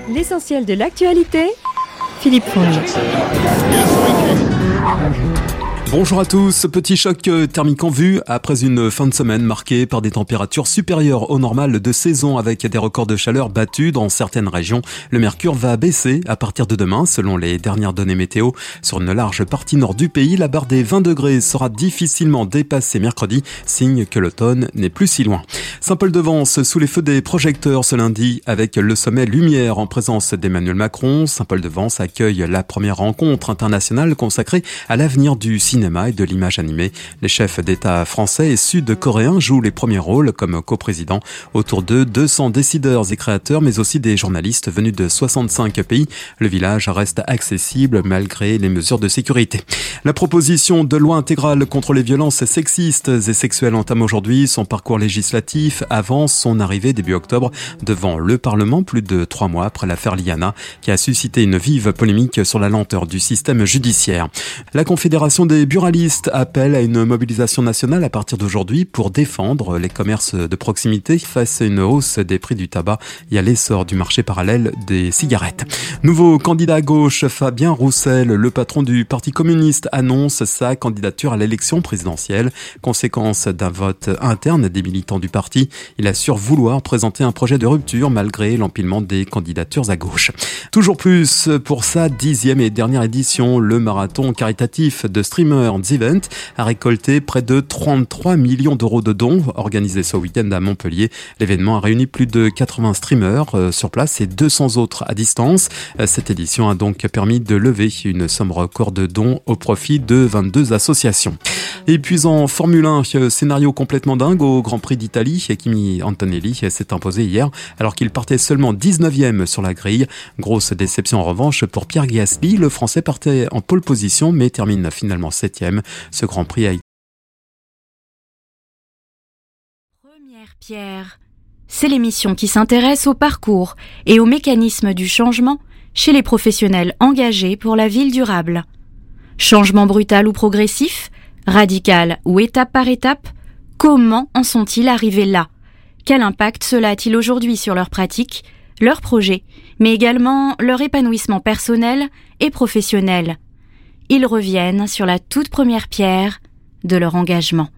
L'essentiel de l'actualité, Philippe Fonge. Bonjour à tous, petit choc thermique en vue après une fin de semaine marquée par des températures supérieures au normal de saison avec des records de chaleur battus dans certaines régions. Le mercure va baisser à partir de demain selon les dernières données météo. Sur une large partie nord du pays, la barre des 20 degrés sera difficilement dépassée mercredi, signe que l'automne n'est plus si loin. Saint-Paul-de-Vence sous les feux des projecteurs ce lundi avec le sommet Lumière en présence d'Emmanuel Macron. Saint-Paul-de-Vence accueille la première rencontre internationale consacrée à l'avenir du cinéma et de l'image animée. Les chefs d'État français et sud-coréens jouent les premiers rôles comme coprésidents. Autour d'eux, 200 décideurs et créateurs, mais aussi des journalistes venus de 65 pays. Le village reste accessible malgré les mesures de sécurité. La proposition de loi intégrale contre les violences sexistes et sexuelles entame aujourd'hui son parcours législatif avant son arrivée début octobre devant le Parlement, plus de 3 mois après l'affaire Liana, qui a suscité une vive polémique sur la lenteur du système judiciaire. La Confédération des buralistes appelle à une mobilisation nationale à partir d'aujourd'hui pour défendre les commerces de proximité face à une hausse des prix du tabac et à l'essor du marché parallèle des cigarettes. Nouveau candidat à gauche, Fabien Roussel, le patron du Parti communiste, annonce sa candidature à l'élection présidentielle. Conséquence d'un vote interne des militants du parti, il assure vouloir présenter un projet de rupture malgré l'empilement des candidatures à gauche. Toujours plus pour sa 10e et dernière édition, le marathon caritatif de Streamer Event a récolté près de 33 millions d'euros de dons organisés ce week-end à Montpellier. L'événement a réuni plus de 80 streamers sur place et 200 autres à distance. Cette édition a donc permis de lever une somme record de dons au profit de 22 associations. Et puis en Formule 1, scénario complètement dingue au Grand Prix d'Italie. Kimi Antonelli s'est imposé hier alors qu'il partait seulement 19e sur la grille. Grosse déception en revanche pour Pierre Gasly. Le Français partait en pole position mais termine finalement 7e. Ce Grand Prix a été... Première pierre, c'est l'émission qui s'intéresse au parcours et aux mécanismes du changement chez les professionnels engagés pour la ville durable. Changement brutal ou progressif, radical ou étape par étape, comment en sont-ils arrivés là ? Quel impact cela a-t-il aujourd'hui sur leurs pratiques, leurs projets, mais également leur épanouissement personnel et professionnel ? Ils reviennent sur la toute première pierre de leur engagement.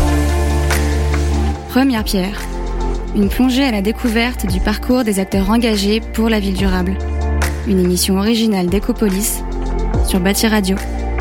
Première pierre, une plongée à la découverte du parcours des acteurs engagés pour la ville durable. Une émission originale d'Ecopolis sur Bâti Radio.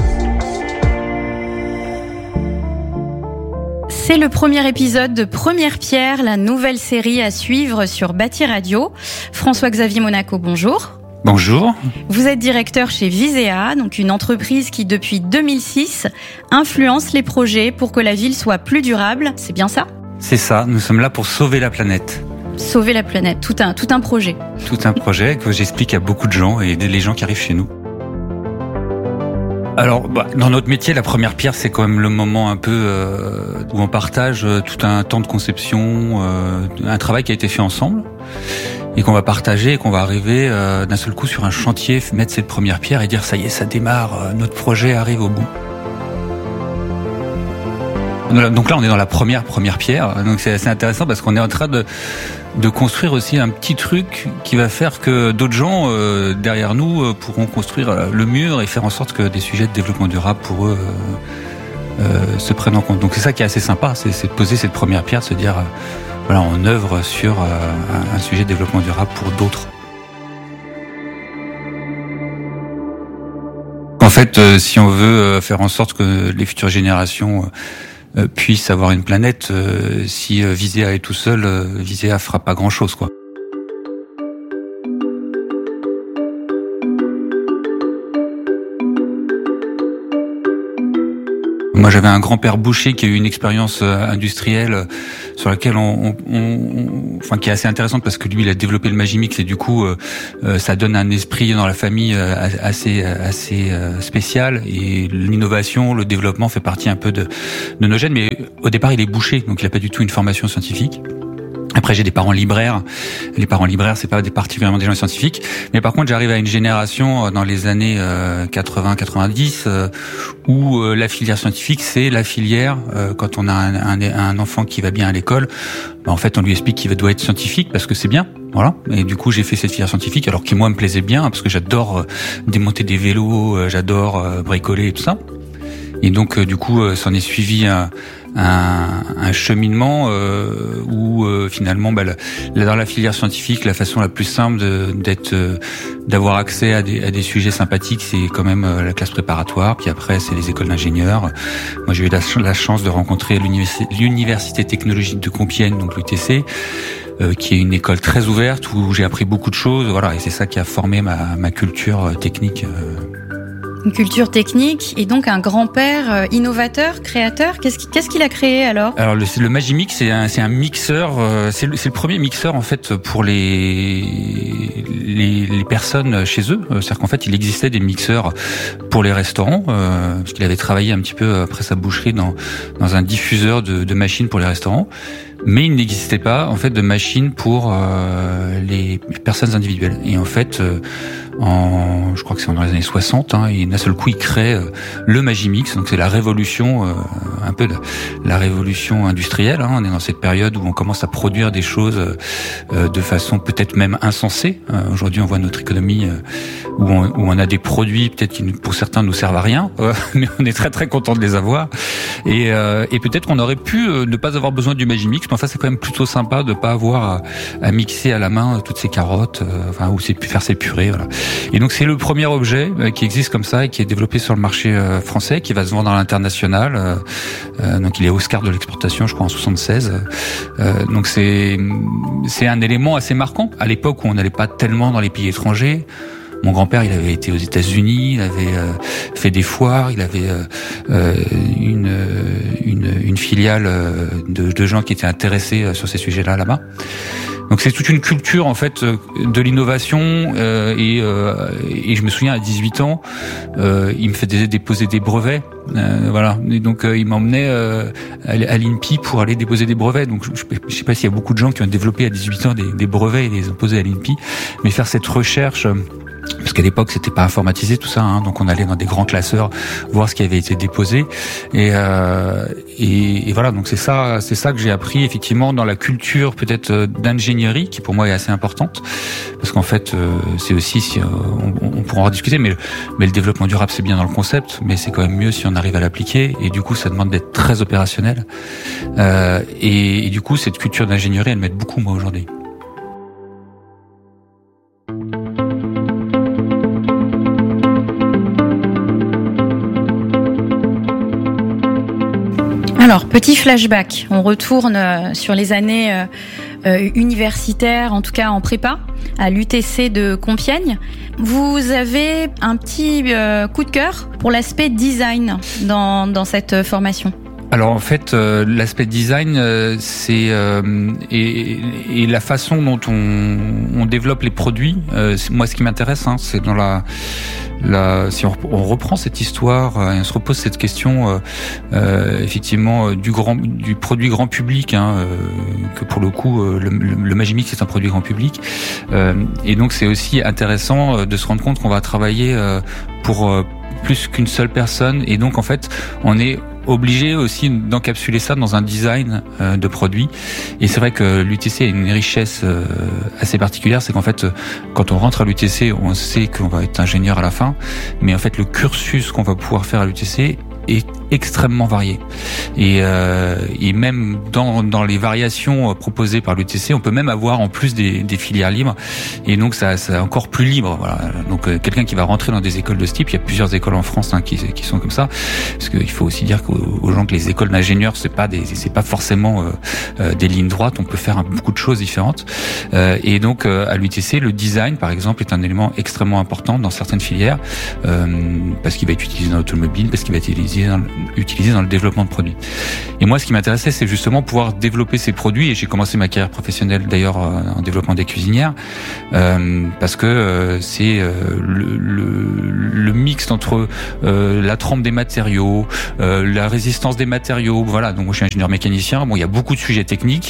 C'est le premier épisode de Première Pierre, la nouvelle série à suivre sur Bâti Radio. François-Xavier Monaco, bonjour. Bonjour. Vous êtes directeur chez Visea, donc une entreprise qui depuis 2006 influence les projets pour que la ville soit plus durable. C'est bien ça ? C'est ça, nous sommes là pour sauver la planète. Sauver la planète, tout un projet. Tout un projet que j'explique à beaucoup de gens et les gens qui arrivent chez nous. Alors, dans notre métier, la première pierre, c'est quand même le moment un peu où on partage tout un temps de conception, un travail qui a été fait ensemble et qu'on va partager et qu'on va arriver d'un seul coup sur un chantier, mettre cette première pierre et dire ça y est, ça démarre, notre projet arrive au bout. Donc là, on est dans la première pierre. Donc c'est assez intéressant parce qu'on est en train de construire aussi un petit truc qui va faire que d'autres gens derrière nous pourront construire le mur et faire en sorte que des sujets de développement durable pour eux se prennent en compte. Donc c'est ça qui est assez sympa, c'est de poser cette première pierre, se dire voilà, on œuvre sur un sujet de développement durable pour d'autres. En fait, si on veut faire en sorte que les futures générations puissent avoir une planète, si Visea est tout seul, Visea fera pas grand-chose, quoi. Moi, j'avais un grand-père boucher qui a eu une expérience industrielle sur laquelle qui est assez intéressante parce que lui, il a développé le Magimix et du coup, ça donne un esprit dans la famille assez spécial et l'innovation, le développement fait partie un peu de nos gènes. Mais au départ, il est boucher, donc il a pas du tout une formation scientifique. Après, j'ai des parents libraires. Les parents libraires, c'est pas particulièrement des gens scientifiques. Mais par contre, j'arrive à une génération dans les années 80-90 où la filière scientifique, c'est la filière quand on a un enfant qui va bien à l'école. En fait, on lui explique qu'il doit être scientifique parce que c'est bien. Voilà. Et du coup, j'ai fait cette filière scientifique, alors qui moi me plaisait bien parce que j'adore démonter des vélos, j'adore bricoler et tout ça. Et donc, du coup, s'en est suivi un cheminement où finalement, dans la filière scientifique, la façon la plus simple d'avoir accès à des sujets sympathiques, c'est quand même la classe préparatoire. Puis après, c'est les écoles d'ingénieurs. Moi, j'ai eu la chance de rencontrer l'université technologique de Compiègne, donc l'UTC. Qui est une école très ouverte où j'ai appris beaucoup de choses, voilà, et c'est ça qui a formé ma culture technique. Une culture technique et donc un grand-père innovateur, créateur. Qu'est-ce qu'il a créé alors ? Alors le Magimix, c'est un mixeur. C'est le premier mixeur en fait pour les personnes chez eux. C'est-à-dire qu'en fait, il existait des mixeurs pour les restaurants parce qu'il avait travaillé un petit peu après sa boucherie dans un diffuseur de machines pour les restaurants. Mais il n'existait pas en fait de machine pour les personnes individuelles. Et en fait, je crois que c'est dans les années 60, et d'un seul coup, il crée le Magimix. Donc c'est la révolution, un peu la révolution industrielle. On est dans cette période où on commence à produire des choses de façon peut-être même insensée. Aujourd'hui, on voit notre économie où on a des produits peut-être qui pour certains nous servent à rien, mais on est très très content de les avoir. Et peut-être qu'on aurait pu ne pas avoir besoin du Magimix. Mais enfin, c'est quand même plutôt sympa de pas avoir à mixer à la main toutes ces carottes, ou faire ses purées, voilà. Et donc c'est le premier objet qui existe comme ça et qui est développé sur le marché français, qui va se vendre à l'international. Donc il est Oscar de l'exportation, je crois, en 76. Donc c'est un élément assez marquant à l'époque où on n'allait pas tellement dans les pays étrangers. Mon grand-père, il avait été aux États-Unis, il avait fait des foires, il avait une filiale de gens qui étaient intéressés sur ces sujets-là là-bas. Donc c'est toute une culture en fait de l'innovation et je me souviens à 18 ans, il me faisait déposer des brevets, voilà. Et donc il m'emmenait à l'INPI pour aller déposer des brevets. Donc je sais pas s'il y a beaucoup de gens qui ont développé à 18 ans des brevets et les ont posés à l'INPI, mais faire cette recherche. Parce qu'à l'époque c'était pas informatisé tout ça, donc on allait dans des grands classeurs voir ce qui avait été déposé et voilà, donc c'est ça que j'ai appris effectivement dans la culture peut-être d'ingénierie qui pour moi est assez importante parce qu'en fait c'est aussi on pourra en discuter mais le développement durable c'est bien dans le concept mais c'est quand même mieux si on arrive à l'appliquer et du coup ça demande d'être très opérationnel et du coup cette culture d'ingénierie elle m'aide beaucoup moi aujourd'hui. Alors, petit flashback, on retourne sur les années universitaires, en tout cas en prépa, à l'UTC de Compiègne. Vous avez un petit coup de cœur pour l'aspect design dans cette formation. Alors en fait, l'aspect design, c'est et la façon dont on développe les produits. Moi, ce qui m'intéresse, c'est dans si on reprend cette histoire et on se repose cette question, effectivement, du produit grand public, que pour le coup, le Magimix c'est un produit grand public, et donc c'est aussi intéressant de se rendre compte qu'on va travailler pour plus qu'une seule personne, et donc en fait, on est obligé aussi d'encapsuler ça dans un design de produit. Et c'est vrai que l'UTC a une richesse assez particulière, c'est qu'en fait, quand on rentre à l'UTC, on sait qu'on va être ingénieur à la fin, mais en fait, le cursus qu'on va pouvoir faire à l'UTC est extrêmement varié. Et même dans les variations proposées par l'UTC, on peut même avoir en plus des filières libres. Et donc ça c'est encore plus libre. Voilà. Donc quelqu'un qui va rentrer dans des écoles de ce type, il y a plusieurs écoles en France qui sont comme ça. Parce qu'il faut aussi dire aux gens que les écoles d'ingénieurs c'est pas forcément des lignes droites. On peut faire beaucoup de choses différentes. Et donc à l'UTC, le design par exemple est un élément extrêmement important dans certaines filières parce qu'il va être utilisé dans l'automobile, parce qu'il va être utilisé dans le développement de produits. Et moi, ce qui m'intéressait, c'est justement pouvoir développer ces produits. Et j'ai commencé ma carrière professionnelle d'ailleurs en développement des cuisinières, parce que c'est le mix entre la trempe des matériaux, la résistance des matériaux. Voilà. Donc moi, je suis ingénieur mécanicien. Bon, il y a beaucoup de sujets techniques.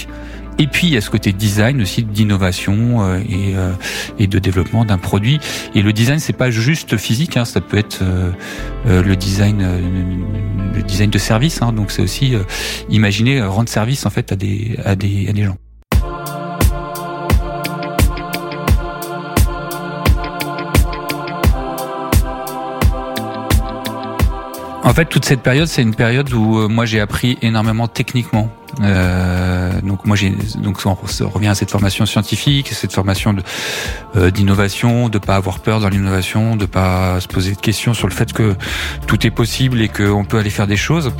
Et puis il y a ce côté design aussi, d'innovation et de développement d'un produit. Et le design, c'est pas juste physique, hein, ça peut être le design de service. Hein, donc c'est aussi imaginer rendre service en fait à des gens. En fait, toute cette période, c'est une période où moi j'ai appris énormément techniquement. Donc on revient à cette formation scientifique, cette formation d'innovation, de pas avoir peur dans l'innovation, de pas se poser de questions sur le fait que tout est possible et qu'on peut aller faire des choses.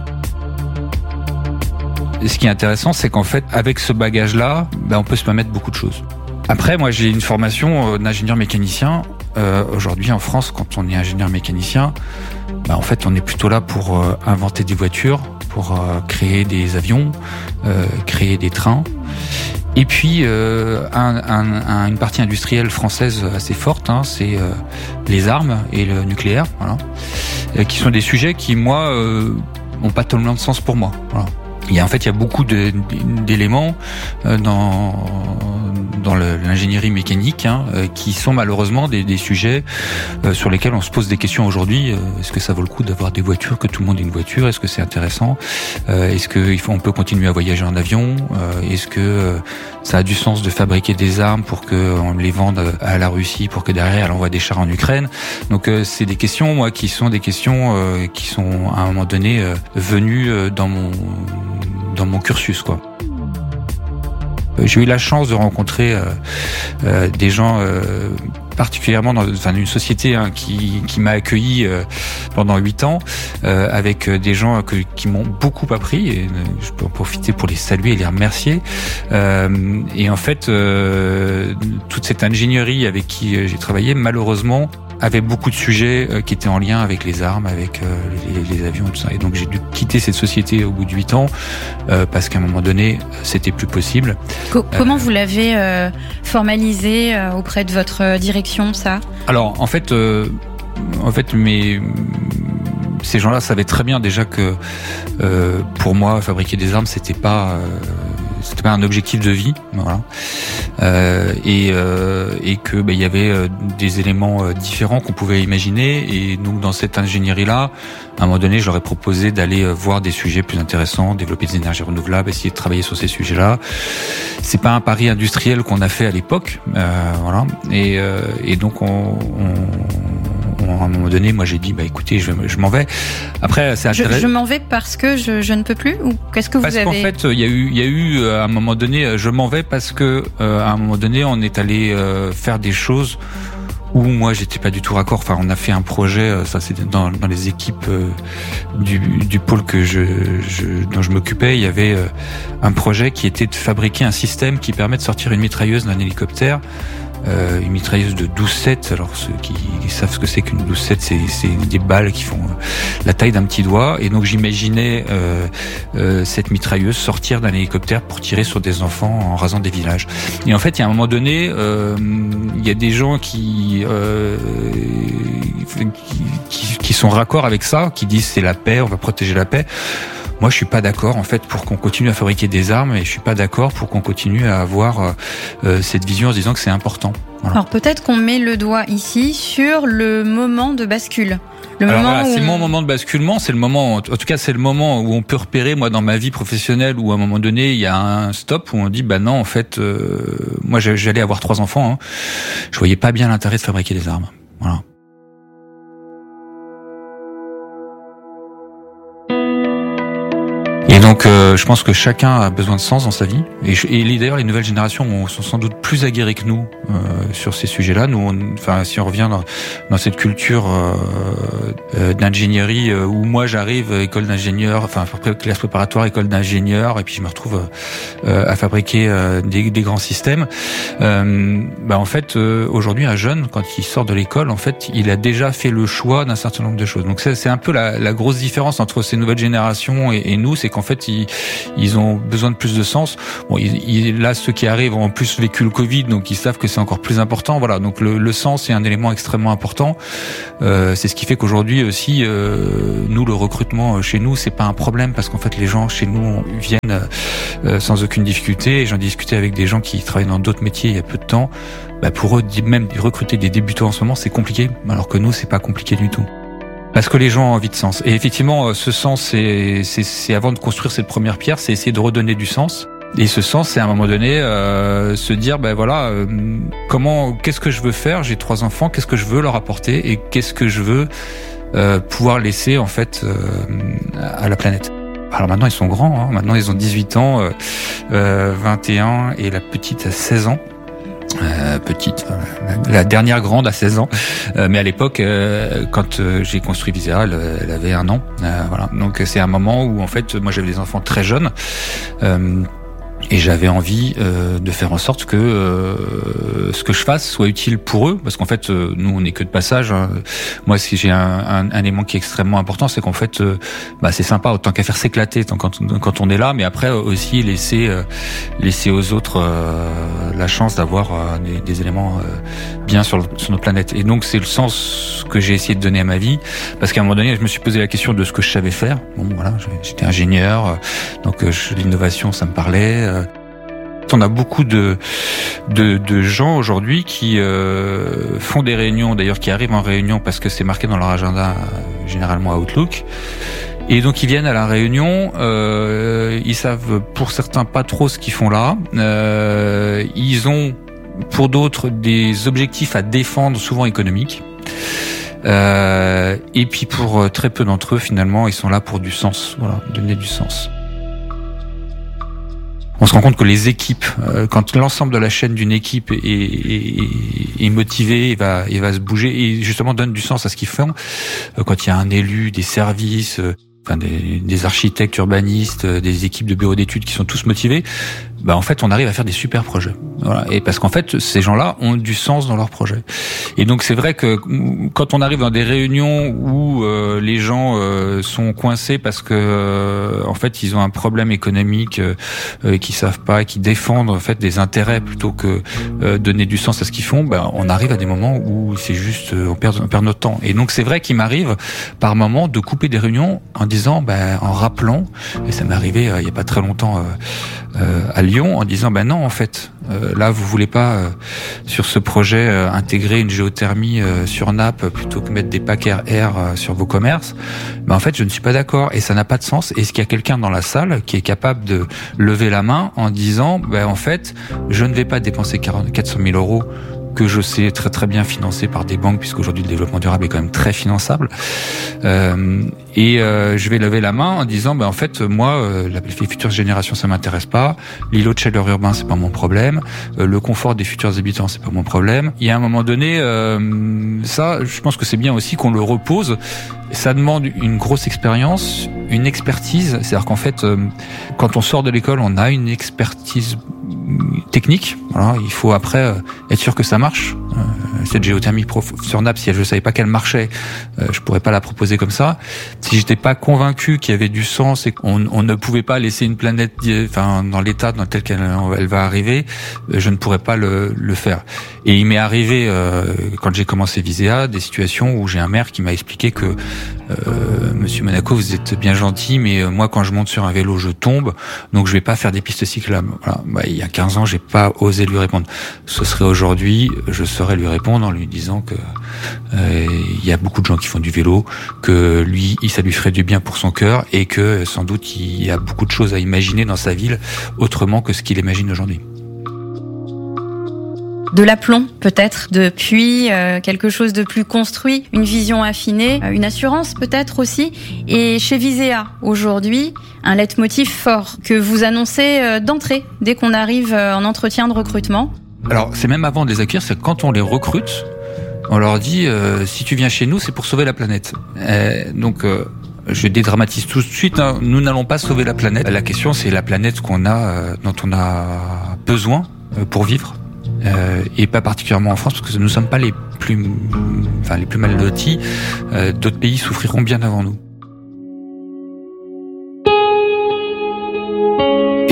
Et ce qui est intéressant, c'est qu'en fait, avec ce bagage-là, on peut se permettre beaucoup de choses. Après, moi, j'ai une formation d'ingénieur mécanicien. Aujourd'hui, en France, quand on est ingénieur mécanicien, en fait, on est plutôt là pour inventer des voitures, pour créer des avions, créer des trains. Et puis, une partie industrielle française assez forte, hein, c'est les armes et le nucléaire, voilà, qui sont des sujets qui, moi, n'ont pas tellement de sens pour moi. Voilà. Il y a beaucoup d'éléments dans l'ingénierie mécanique qui sont malheureusement des sujets sur lesquels on se pose des questions aujourd'hui. Est-ce que ça vaut le coup d'avoir des voitures, que tout le monde ait une voiture? Est-ce que c'est intéressant? Est-ce qu'on peut continuer à voyager en avion? Est-ce que ça a du sens de fabriquer des armes pour qu'on les vende à la Russie, pour que derrière elle envoie des chars en Ukraine? Donc c'est des questions, moi, qui sont à un moment donné venues dans mon cursus, quoi. J'ai eu la chance de rencontrer des gens particulièrement dans une société qui m'a accueilli pendant 8 ans avec des gens qui m'ont beaucoup appris, et je peux en profiter pour les saluer et les remercier. Et en fait, toute cette ingénierie avec qui j'ai travaillé, malheureusement, avait beaucoup de sujets qui étaient en lien avec les armes, avec les avions et tout ça. Et donc j'ai dû quitter cette société au bout de 8 ans parce qu'à un moment donné, c'était plus possible. Comment vous l'avez formalisé auprès de votre direction, ça? Alors, en fait, ces gens-là savaient très bien déjà que pour moi, fabriquer des armes, c'était pas un objectif de vie, voilà. Et que il y avait des éléments différents qu'on pouvait imaginer. Et donc dans cette ingénierie-là, à un moment donné, je leur ai proposé d'aller voir des sujets plus intéressants, développer des énergies renouvelables, essayer de travailler sur ces sujets-là. C'est pas un pari industriel qu'on a fait à l'époque, voilà. Et donc à un moment donné, moi j'ai dit écoutez, je m'en vais. Après, c'est intéressant. Je m'en vais parce que je ne peux plus, ou qu'est-ce que vous avez? Parce qu'en fait, il y a eu à un moment donné, je m'en vais parce que à un moment donné, on est allé faire des choses où moi j'étais pas du tout raccord. Enfin, on a fait un projet, ça c'était dans les équipes du pôle dont je m'occupais. Il y avait un projet qui était de fabriquer un système qui permet de sortir une mitrailleuse d'un hélicoptère. Une mitrailleuse de 12-7. Alors ceux qui savent ce que c'est qu'une 12-7, c'est des balles qui font la taille d'un petit doigt. Et donc j'imaginais cette mitrailleuse sortir d'un hélicoptère pour tirer sur des enfants en rasant des villages. Et en fait, il y a un moment donné, il y a des gens qui sont raccords avec ça, qui disent c'est la paix, on va protéger la paix. Moi, je suis pas d'accord, en fait, pour qu'on continue à fabriquer des armes, et je suis pas d'accord pour qu'on continue à avoir cette vision en se disant que c'est important. Voilà. Alors peut-être qu'on met le doigt ici sur le moment de bascule. C'est mon moment de basculement, c'est le moment, en tout cas, c'est le moment où on peut repérer, moi, dans ma vie professionnelle, où à un moment donné, il y a un stop où on dit, non, en fait, moi, j'allais avoir 3 enfants, je voyais pas bien l'intérêt de fabriquer des armes. Voilà. Et donc, je pense que chacun a besoin de sens dans sa vie. Et d'ailleurs, les nouvelles générations sont sans doute plus aguerries que nous sur ces sujets-là. Nous, si on revient dans cette culture d'ingénierie où moi j'arrive école d'ingénieur, classe préparatoire, école d'ingénieur, et puis je me retrouve à fabriquer des grands systèmes. En fait, aujourd'hui, un jeune, quand il sort de l'école, en fait, il a déjà fait le choix d'un certain nombre de choses. Donc c'est un peu la grosse différence entre ces nouvelles générations et nous, c'est qu'en fait, fait ils ont besoin de plus de sens. Bon, là ceux qui arrivent ont en plus vécu le Covid, donc ils savent que c'est encore plus important. Voilà, donc le sens est un élément extrêmement important. C'est ce qui fait qu'aujourd'hui aussi, nous le recrutement chez nous c'est pas un problème parce qu'en fait les gens chez nous viennent sans aucune difficulté. Et j'en discutais avec des gens qui travaillent dans d'autres métiers il y a peu de temps. Pour eux, même recruter des débutants en ce moment, c'est compliqué, alors que nous, c'est pas compliqué du tout. Parce que les gens ont envie de sens. Et effectivement, ce sens, c'est avant de construire cette première pierre, c'est essayer de redonner du sens. Et ce sens, c'est à un moment donné se dire, qu'est-ce que je veux faire ? J'ai 3 enfants, qu'est-ce que je veux leur apporter et qu'est-ce que je veux pouvoir laisser en fait à la planète. Alors maintenant, ils sont grands. Hein. Maintenant, ils ont 18 ans, 21 et la petite a 16 ans. La dernière grande à 16 ans, mais à l'époque quand j'ai construit Visera, elle avait 1 an, voilà. Donc c'est un moment où en fait moi j'avais des enfants très jeunes et j'avais envie de faire en sorte que ce que je fasse soit utile pour eux, parce qu'en fait nous on n'est que de passage, hein. Moi si j'ai un élément qui est extrêmement important, c'est qu'en fait c'est sympa autant qu'à faire s'éclater quand on est là, mais après aussi laisser aux autres la chance d'avoir des éléments bien sur notre planète. Et donc c'est le sens que j'ai essayé de donner à ma vie, parce qu'à un moment donné je me suis posé la question de ce que je savais faire. Bon voilà, j'étais ingénieur, donc l'innovation ça me parlait. On a beaucoup de gens aujourd'hui qui font des réunions, d'ailleurs qui arrivent en réunion parce que c'est marqué dans leur agenda, généralement Outlook. Et donc ils viennent à la réunion, ils savent pour certains pas trop ce qu'ils font là. Ils ont pour d'autres des objectifs à défendre, souvent économiques. Et puis pour très peu d'entre eux, finalement, ils sont là pour du sens, voilà, donner du sens. On se rend compte que les équipes, quand l'ensemble de la chaîne d'une équipe est motivée, va se bouger et justement donne du sens à ce qu'ils font. Quand il y a un élu, des services, des architectes, urbanistes, des équipes de bureaux d'études qui sont tous motivés, en fait on arrive à faire des super projets. Voilà. Et parce qu'en fait ces gens-là ont du sens dans leurs projets. Et donc c'est vrai que quand on arrive dans des réunions où les gens sont coincés parce que en fait ils ont un problème économique qu'ils savent pas, et qui défendent en fait des intérêts plutôt que donner du sens à ce qu'ils font, on arrive à des moments où c'est juste on perd notre temps. Et donc c'est vrai qu'il m'arrive par moments de couper des réunions en disant en rappelant, et ça m'est arrivé il y a pas très longtemps à Lyon, en disant non en fait là vous voulez pas sur ce projet intégrer une géothermie sur nappe plutôt que mettre des paquets air sur vos commerces, en fait je ne suis pas d'accord et ça n'a pas de sens. Est-ce qu'il y a quelqu'un dans la salle qui est capable de lever la main en disant en fait je ne vais pas dépenser 400 000 euros que je sais très très bien financer par des banques, puisqu'aujourd'hui le développement durable est quand même très finançable, je vais lever la main en disant en fait moi les futures générations ça m'intéresse pas, l'îlot de chaleur urbain c'est pas mon problème, le confort des futurs habitants c'est pas mon problème. Il y a un moment donné ça je pense que c'est bien aussi qu'on le repose. Ça demande une grosse expérience, une expertise, c'est-à-dire qu'en fait quand on sort de l'école on a une expertise technique, voilà, il faut après être sûr que ça marche. Cette géothermie sur nappe, si je savais pas qu'elle marchait, je pourrais pas la proposer comme ça. Si j'étais pas convaincu qu'il y avait du sens et qu'on ne pouvait pas laisser une planète dans l'état dans tel qu'elle va arriver, je ne pourrais pas le faire. Et il m'est arrivé quand j'ai commencé Visera des situations où j'ai un maire qui m'a expliqué que Monsieur Monaco, vous êtes bien gentil, mais moi quand je monte sur un vélo je tombe, donc je vais pas faire des pistes cyclables. Voilà. Il y a 15 ans j'ai pas osé lui répondre. Ce serait aujourd'hui, je saurais lui répondre en lui disant que il y a beaucoup de gens qui font du vélo, que lui ça lui ferait du bien pour son cœur et que sans doute il y a beaucoup de choses à imaginer dans sa ville autrement que ce qu'il imagine aujourd'hui. De l'aplomb, peut-être, depuis quelque chose de plus construit, une vision affinée, une assurance peut-être aussi. Et chez Visera, aujourd'hui, un leitmotiv fort que vous annoncez d'entrée, dès qu'on arrive en entretien de recrutement. Alors, c'est même avant de les accueillir, c'est quand on les recrute, on leur dit si tu viens chez nous, c'est pour sauver la planète. Donc, je dédramatise tout de suite, hein, nous n'allons pas sauver la planète. La question, c'est la planète dont on a besoin pour vivre. Et pas particulièrement en France, parce que nous ne sommes pas les plus mal lotis. D'autres pays souffriront bien avant nous.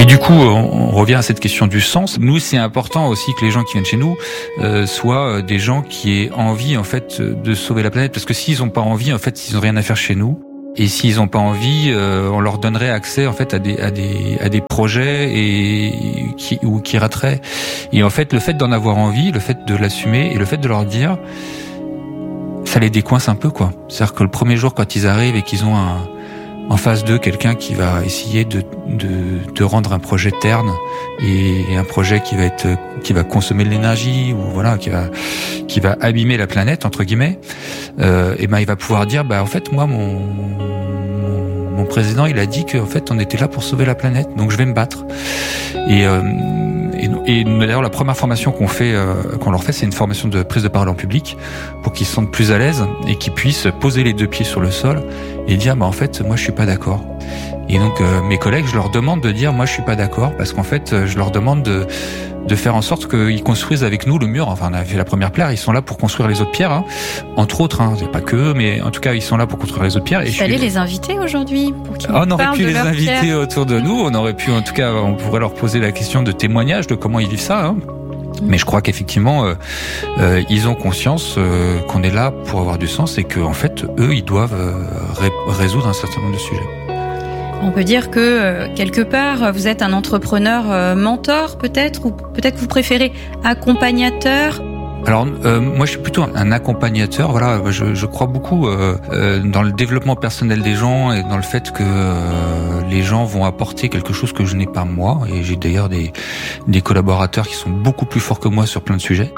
du coup, on revient à cette question du sens. Nous, c'est important aussi que les gens qui viennent chez nous soient des gens qui aient envie, en fait, de sauver la planète. Parce que s'ils n'ont pas envie, en fait, ils n'ont rien à faire chez nous. Et s'ils n'ont pas envie, on leur donnerait accès, en fait, à des projets qui rateraient. Et en fait, le fait d'en avoir envie, le fait de l'assumer et le fait de leur dire, ça les décoince un peu, quoi. C'est-à-dire que le premier jour, quand ils arrivent et qu'ils ont en face d'eux quelqu'un qui va essayer de rendre un projet terne et un projet qui va consommer de l'énergie ou voilà qui va abîmer la planète entre guillemets, et ben il va pouvoir dire en fait moi mon président il a dit que en fait on était là pour sauver la planète donc je vais me battre et d'ailleurs la première formation qu'on leur fait c'est une formation de prise de parole en public pour qu'ils se sentent plus à l'aise et qu'ils puissent poser les deux pieds sur le sol et dire en fait moi je suis pas d'accord. Et donc mes collègues je leur demande de dire moi je suis pas d'accord parce qu'en fait je leur demande de faire en sorte qu'ils construisent avec nous le mur. Enfin on a fait la première pierre, ils sont là pour construire les autres pierres entre autres c'est pas que eux mais en tout cas ils sont là pour construire les autres pierres. Il fallait les inviter aujourd'hui pour qu'ils on aurait pu les inviter autour de nous, on aurait pu en tout cas on pourrait leur poser la question de témoignage de comment ils vivent ça Mais je crois qu'effectivement, ils ont conscience qu'on est là pour avoir du sens et que en fait, eux, ils doivent résoudre un certain nombre de sujets. On peut dire que quelque part, vous êtes un entrepreneur mentor peut-être, ou peut-être que vous préférez accompagnateur. Alors moi je suis plutôt un accompagnateur. Voilà, je crois beaucoup dans le développement personnel des gens et dans le fait que les gens vont apporter quelque chose que je n'ai pas moi. Et j'ai d'ailleurs des collaborateurs qui sont beaucoup plus forts que moi sur plein de sujets.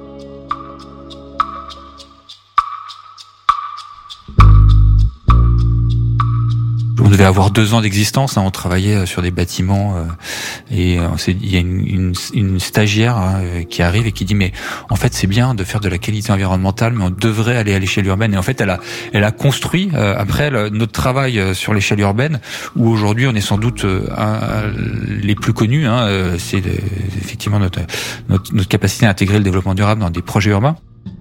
On devait avoir 2 ans d'existence, on travaillait sur des bâtiments et il y a une stagiaire qui arrive et qui dit mais en fait c'est bien de faire de la qualité environnementale mais on devrait aller à l'échelle urbaine. Et en fait elle a construit après notre travail sur l'échelle urbaine où aujourd'hui on est sans doute les plus connus. C'est effectivement notre capacité à intégrer le développement durable dans des projets urbains.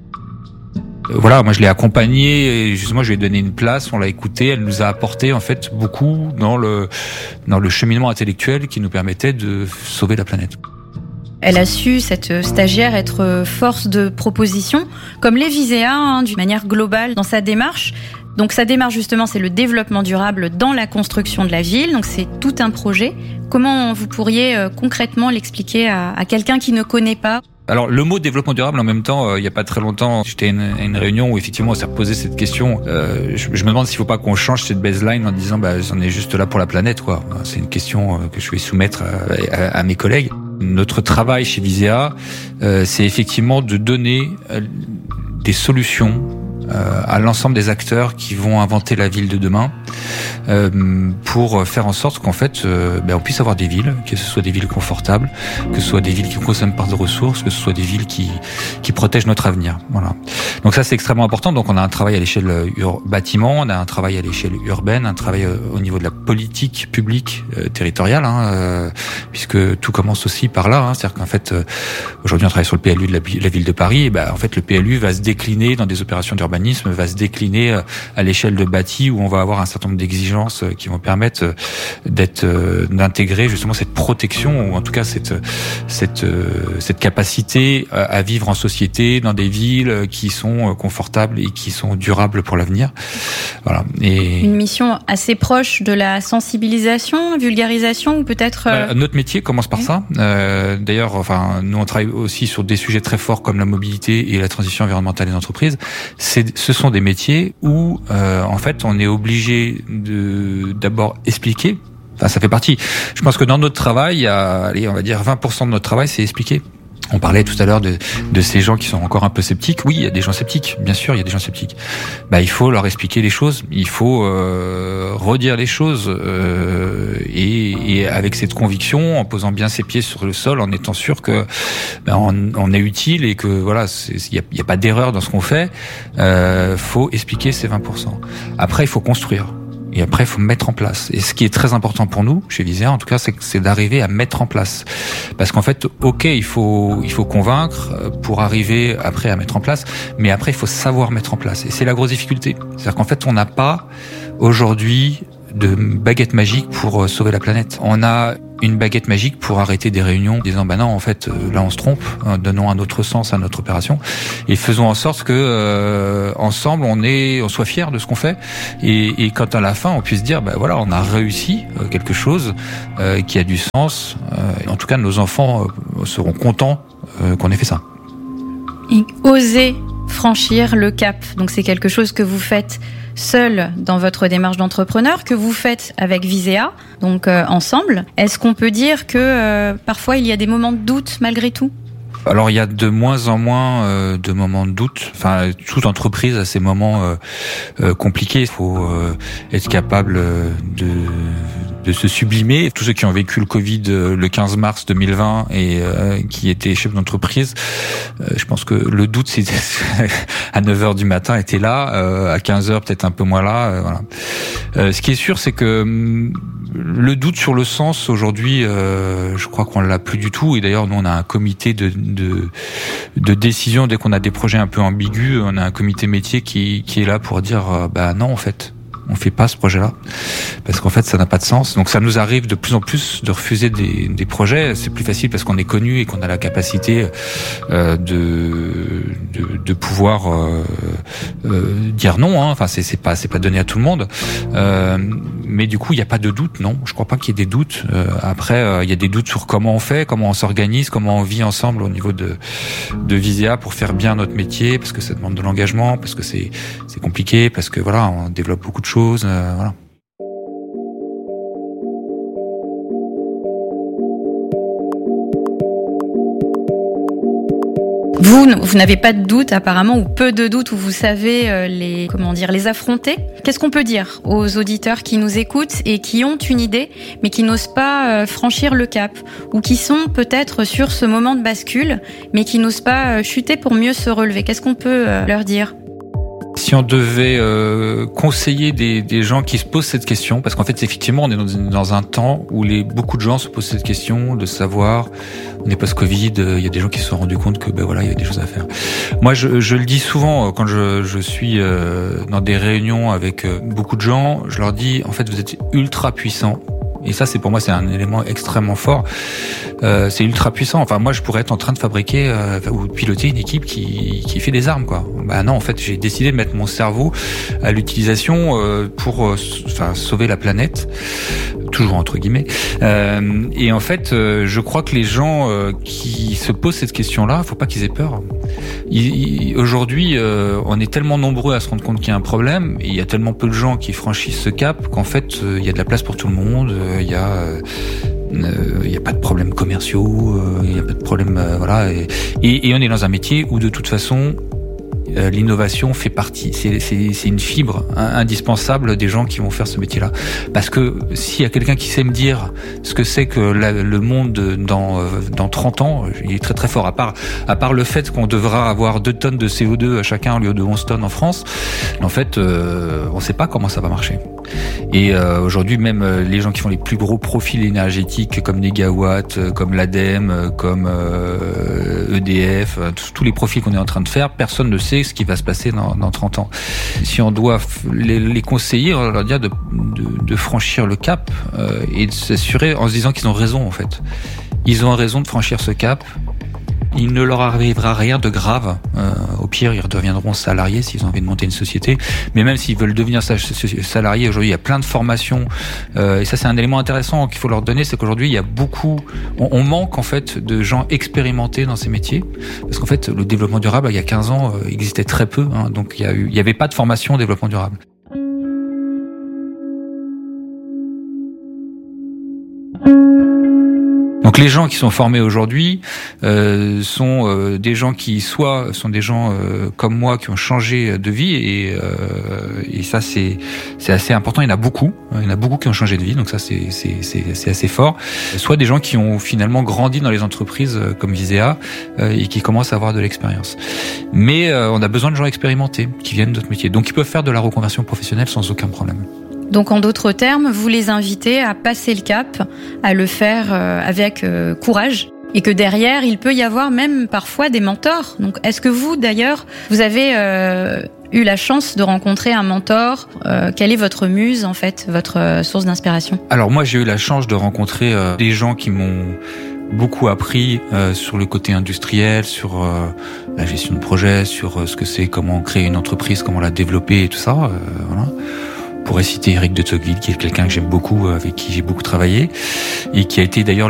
Voilà, moi je l'ai accompagnée et justement je lui ai donné une place, on l'a écoutée, elle nous a apporté en fait beaucoup dans le cheminement intellectuel qui nous permettait de sauver la planète. Elle a su, cette stagiaire, être force de proposition, comme les Visea, d'une manière globale dans sa démarche. Donc sa démarche justement c'est le développement durable dans la construction de la ville, donc c'est tout un projet. Comment vous pourriez concrètement l'expliquer à quelqu'un qui ne connaît pas ? Alors le mot développement durable en même temps, il y a pas très longtemps, j'étais à une réunion où effectivement on s'est reposé cette question. Je me demande s'il faut pas qu'on change cette baseline en disant on est juste là pour la planète quoi. C'est une question que je vais soumettre à mes collègues. Notre travail chez Visea, c'est effectivement de donner des solutions à l'ensemble des acteurs qui vont inventer la ville de demain pour faire en sorte qu'en fait on puisse avoir des villes, que ce soit des villes confortables, que ce soit des villes qui ne consomment pas de ressources, que ce soit des villes qui protègent notre avenir. Voilà. Donc ça c'est extrêmement important. Donc on a un travail à l'échelle bâtiment, on a un travail à l'échelle urbaine, un travail au niveau de la politique publique territoriale, puisque tout commence aussi par là. C'est-à-dire qu'en fait aujourd'hui on travaille sur le PLU de la ville de Paris. Et en fait le PLU va se décliner dans des opérations d'urbanisme, va se décliner à l'échelle de bâti où on va avoir un certain nombre d'exigences qui vont permettre d'intégrer justement cette protection ou en tout cas cette capacité à vivre en société dans des villes qui sont confortables et qui sont durables pour l'avenir. Voilà. Et une mission assez proche de la sensibilisation, vulgarisation ou peut-être notre métier commence par ça. D'ailleurs, nous on travaille aussi sur des sujets très forts comme la mobilité et la transition environnementale des entreprises. Ce sont des métiers où en fait on est obligé de d'abord expliquer. Ça fait partie. Je pense que dans notre travail, on va dire 20% de notre travail, c'est expliquer. On parlait tout à l'heure de ces gens qui sont encore un peu sceptiques. Oui, il y a des gens sceptiques. Bien sûr, il y a des gens sceptiques. Il faut leur expliquer les choses. Il faut redire les choses et avec cette conviction, en posant bien ses pieds sur le sol, en étant sûr que on est utile et que voilà, il y a pas d'erreur dans ce qu'on fait. Faut expliquer ces 20%. Après, il faut construire. Et après, il faut mettre en place. Et ce qui est très important pour nous, chez Visea, en tout cas, c'est d'arriver à mettre en place. Parce qu'en fait, ok, il faut convaincre pour arriver après à mettre en place, mais après, il faut savoir mettre en place. Et c'est la grosse difficulté. C'est-à-dire qu'en fait, on n'a pas aujourd'hui de baguette magique pour sauver la planète. On a une baguette magique pour arrêter des réunions, disant bah non, en fait, là on se trompe, donnons un autre sens à notre opération et faisons en sorte que ensemble on soit fiers de ce qu'on fait et quand à la fin on puisse dire bah voilà, on a réussi quelque chose qui a du sens. En tout cas, nos enfants seront contents qu'on ait fait ça. Et oser franchir le cap. Donc c'est quelque chose que vous faites seul dans votre démarche d'entrepreneur, que vous faites avec Visea, donc ensemble. Est-ce qu'on peut dire que parfois il y a des moments de doute malgré tout ? Alors il y a de moins en moins de moments de doute. Enfin, toute entreprise a ses moments compliqués. Il faut être capable de se sublimer. Tous ceux qui ont vécu le Covid le 15 mars 2020 et qui étaient chefs d'entreprise, je pense que le doute c'est à 9h du matin était là, à 15h peut-être un peu moins là. Voilà. Ce qui est sûr, c'est que le doute sur le sens aujourd'hui, je crois qu'on l'a plus du tout. Et d'ailleurs, nous on a un comité de décision dès qu'on a des projets un peu ambigus. On a un comité métier qui est là pour dire bah non en fait. On fait pas ce projet-là parce qu'en fait ça n'a pas de sens. Donc ça nous arrive de plus en plus de refuser des projets. C'est plus facile parce qu'on est connu et qu'on a la capacité de pouvoir dire non. Hein. Enfin c'est pas donné à tout le monde. Mais du coup il n'y a pas de doute. Non, je crois pas qu'il y ait des doutes. Après il y a des doutes sur comment on fait, comment on s'organise, comment on vit ensemble au niveau de Visea pour faire bien notre métier parce que ça demande de l'engagement, parce que c'est compliqué, parce que voilà on développe beaucoup de choses. Voilà. Vous n'avez pas de doute apparemment, ou peu de doute, où vous savez les affronter. Qu'est-ce qu'on peut dire aux auditeurs qui nous écoutent et qui ont une idée mais qui n'osent pas franchir le cap, ou qui sont peut-être sur ce moment de bascule mais qui n'osent pas chuter pour mieux se relever? Qu'est-ce qu'on peut leur dire? Si on devait conseiller des gens qui se posent cette question, parce qu'en fait effectivement on est dans un temps où beaucoup de gens se posent cette question de savoir, on est post-Covid, il y a des gens qui se sont rendus compte que ben voilà il y a des choses à faire. Moi je le dis souvent quand je suis dans des réunions avec beaucoup de gens, je leur dis en fait vous êtes ultra puissants. Et ça, pour moi, c'est un élément extrêmement fort. C'est ultra puissant. Enfin, moi, je pourrais être en train de fabriquer ou de piloter une équipe qui fait des armes, quoi. Bah non, en fait, j'ai décidé de mettre mon cerveau à l'utilisation pour sauver la planète, toujours entre guillemets. Et en fait, je crois que les gens qui se posent cette question-là, faut pas qu'ils aient peur. Aujourd'hui, on est tellement nombreux à se rendre compte qu'il y a un problème, et il y a tellement peu de gens qui franchissent ce cap qu'en fait, il y a de la place pour tout le monde. Il y a pas de problèmes commerciaux, il y a pas de problème voilà et on est dans un métier où de toute façon l'innovation fait partie, c'est une fibre indispensable des gens qui vont faire ce métier-là. Parce que s'il y a quelqu'un qui sait me dire ce que c'est que le monde dans 30 ans, il est très très fort. À part le fait qu'on devra avoir 2 tonnes de CO2 à chacun au lieu de 11 tonnes en France, en fait, on sait pas comment ça va marcher. Et aujourd'hui, même les gens qui font les plus gros profils énergétiques comme Negawatt, comme l'ADEME, comme EDF, tous les profils qu'on est en train de faire, personne ne sait ce qui va se passer dans 30 ans. Si on doit les conseiller, on leur dire de franchir le cap et de s'assurer en se disant qu'ils ont raison en fait. Ils ont raison de franchir ce cap. Il ne leur arrivera rien de grave. Au pire, ils redeviendront salariés s'ils ont envie de monter une société. Mais même s'ils veulent devenir salariés, aujourd'hui, il y a plein de formations. Et ça, c'est un élément intéressant qu'il faut leur donner, c'est qu'aujourd'hui, il y a on manque en fait de gens expérimentés dans ces métiers. Parce qu'en fait, le développement durable, il y a 15 ans, existait très peu. Donc, il y avait pas de formation au développement durable. Donc les gens qui sont formés aujourd'hui sont des gens qui soit sont des gens comme moi qui ont changé de vie et ça c'est assez important. Il y en a beaucoup qui ont changé de vie, donc ça c'est assez fort. Soit des gens qui ont finalement grandi dans les entreprises comme Visea et qui commencent à avoir de l'expérience. Mais on a besoin de gens expérimentés qui viennent d'autres métiers, donc ils peuvent faire de la reconversion professionnelle sans aucun problème. Donc en d'autres termes, vous les invitez à passer le cap, à le faire avec courage, et que derrière, il peut y avoir même parfois des mentors. Donc est-ce que vous, d'ailleurs, vous avez eu la chance de rencontrer un mentor, quelle est votre muse en fait, votre source d'inspiration? Alors moi j'ai eu la chance de rencontrer des gens qui m'ont beaucoup appris sur le côté industriel, sur la gestion de projet, sur ce que c'est, comment créer une entreprise, comment la développer et tout ça. Voilà. On pourrait citer Eric de Tocqueville, qui est quelqu'un que j'aime beaucoup, avec qui j'ai beaucoup travaillé, et qui a été d'ailleurs